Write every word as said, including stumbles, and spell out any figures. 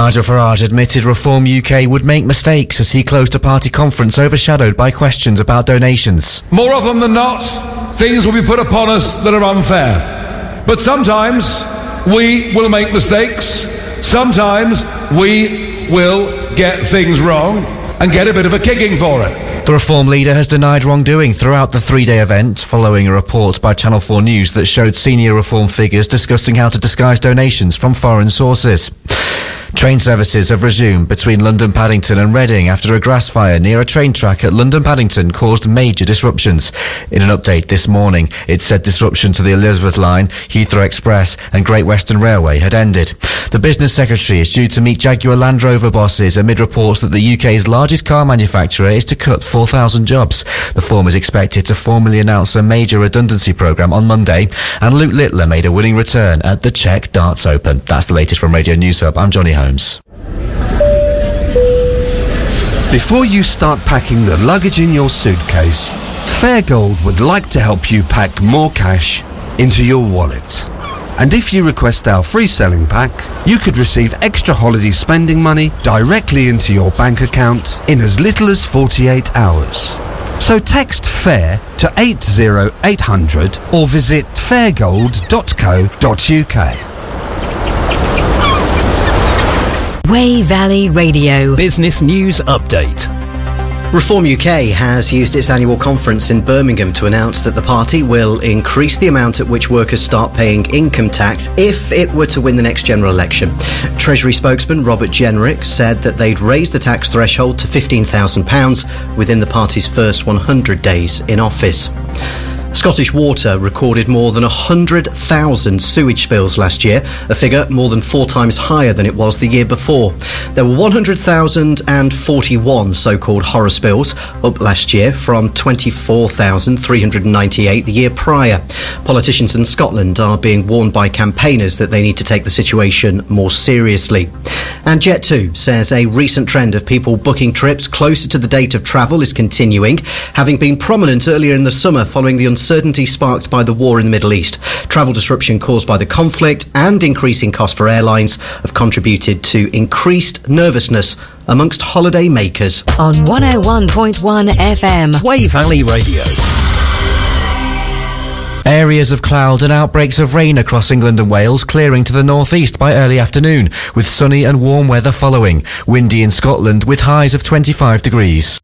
Nigel Farage admitted Reform U K would make mistakes as he closed a party conference overshadowed by questions about donations. More often than not, things will be put upon us that are unfair. But sometimes we will make mistakes. Sometimes we will get things wrong and get a bit of a kicking for it. The Reform leader has denied wrongdoing throughout the three-day event, following a report by Channel four News that showed senior Reform figures discussing how to disguise donations from foreign sources. Train services have resumed between London Paddington and Reading after a grass fire near a train track at London Paddington caused major disruptions. In an update this morning, it said disruption to the Elizabeth Line, Heathrow Express and Great Western Railway had ended. The Business Secretary is due to meet Jaguar Land Rover bosses amid reports that the U K's largest car manufacturer is to cut four thousand jobs. The firm is expected to formally announce a major redundancy programme on Monday, and Luke Littler made a winning return at the Czech Darts Open. That's the latest from Radio News Hub. I'm Johnny Holmes. Before you start packing the luggage in your suitcase, Fairgold would like to help you pack more cash into your wallet. And if you request our free selling pack, you could receive extra holiday spending money directly into your bank account in as little as forty-eight hours. So text FAIR to eight zero eight hundred or visit fairgold dot co dot uk. Wey Valley Radio. Business News Update. Reform U K has used its annual conference in Birmingham to announce that the party will increase the amount at which workers start paying income tax if it were to win the next general election. Treasury spokesman Robert Jenrick said that they'd raise the tax threshold to fifteen thousand pounds within the party's first one hundred days in office. Scottish Water recorded more than one hundred thousand sewage spills last year, a figure more than four times higher than it was the year before. There were one hundred thousand forty-one so-called horror spills, up last year from twenty-four thousand three hundred ninety-eight the year prior. Politicians in Scotland are being warned by campaigners that they need to take the situation more seriously. And Jet two says a recent trend of people booking trips closer to the date of travel is continuing, having been prominent earlier in the summer following the uncertainty sparked by the war in the Middle East. Travel disruption caused by the conflict and increasing cost for airlines have contributed to increased nervousness amongst holiday makers. On one oh one point one F M. Wey Valley Radio. Areas of cloud and outbreaks of rain across England and Wales clearing to the northeast by early afternoon, with sunny and warm weather following. Windy in Scotland with highs of twenty-five degrees.